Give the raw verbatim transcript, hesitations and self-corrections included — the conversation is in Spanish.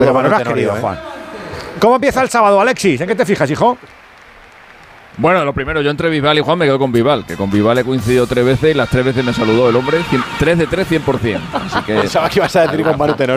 Pero bueno, no has querido, Juan. ¿Cómo empieza el sábado, Alexis? ¿En qué te fijas, hijo? Bueno, lo primero, yo entre Bisbal y Juan me quedo con Bisbal, que con Bisbal he coincidido tres veces y las tres veces me saludó el hombre, tres de tres, cien por cien. Así que pensaba que ibas a decir con Manu Tenori.